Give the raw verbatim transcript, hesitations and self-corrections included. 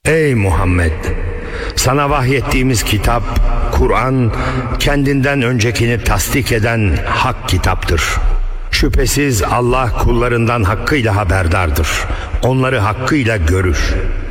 Ey Muhammed! Sana vahyettiğimiz kitap, Kur'an, kendinden öncekini tasdik eden hak kitaptır. Şüphesiz Allah kullarından hakkıyla haberdardır. Onları hakkıyla görür.